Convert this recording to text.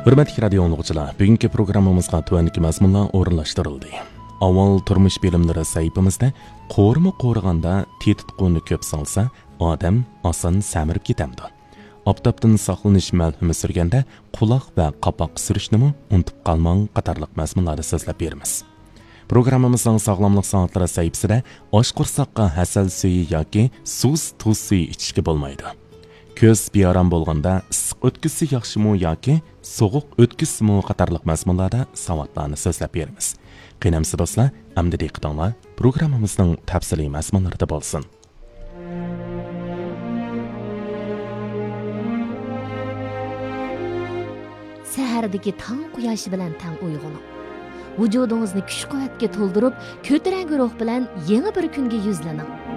Hürmetli radio anlıqçılar, bugünkü programımızga tuvandagi mazmunlar o'rinlashtirildi. Avval turmush bilimlari sayfimizda qo'rma qo'rg'anda tetitquni ko'p solsa, odam oson samirib ketamdi. Oftobdan saqlanish malhumi surganda quloq va qopoq surishnimi unutib qolmang qatorliq mazmunlarni so'zlab beramiz. Programmamızın sağlamlıq saatları sayfasida osh qursaqqa hasal suyi yoki tuz suyi ichishga bo'lmaydi. Ko'z bearam bo'lganda issiq o'tkisi yaxshimi yoki sovuq o'tkisimi qatorliq mazmunlarda savatlarni so'zlab beramiz. Qanamsiz do'stlar, amdi diqqatinglar programmamizning tafsiliy mazmunlarida bo'lsin. Sahardagi tong quyoshi bilan tang uyg'oning. Vujudingizni kuch-quvvatga to'ldirib, ko'tarangi ruh bilan yangi bir kunga yuzlaning.